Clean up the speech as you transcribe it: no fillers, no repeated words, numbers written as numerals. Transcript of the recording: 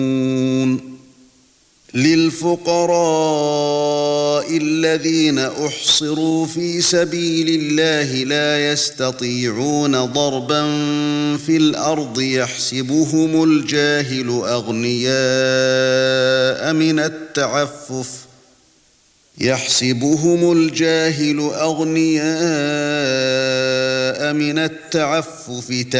للفقراء الذين أحصروا في سبيل الله لا يستطيعون ضربا في الأرض يحسبهم الجاهل أغنياء من التعفف